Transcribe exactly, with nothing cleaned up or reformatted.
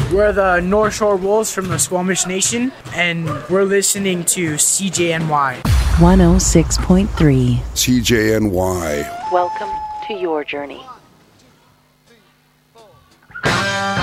We're the North Shore Wolves from the Squamish Nation, and we're listening to C J N Y. one oh six point three C J N Y. Welcome to your journey.